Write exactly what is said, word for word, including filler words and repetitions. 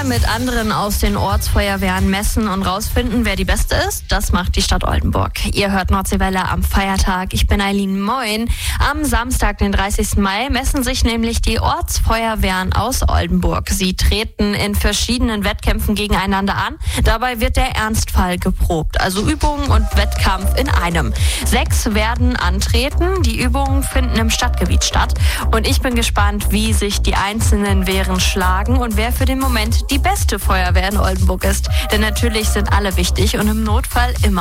mal mit anderen aus den Ortsfeuerwehren messen und rausfinden, wer die Beste ist? Das macht die Stadt Oldenburg. Ihr hört Nordseewelle am Feiertag. Ich bin Eileen, moin. Am Samstag, den dreißigsten Mai, messen sich nämlich die Ortsfeuerwehren aus Oldenburg. Sie treten in verschiedenen Wettkämpfen gegeneinander an. Dabei wird der Ernstfall geprobt, also Übungen und Wettkampf in einem. Sechs werden antreten. Die Übungen finden im Stadtgebiet statt. Und ich bin gespannt, wie sich die einzelnen Wehren schlagen und wer für den Moment die beste Feuerwehr in Oldenburg ist. Denn natürlich sind alle wichtig und im Notfall immer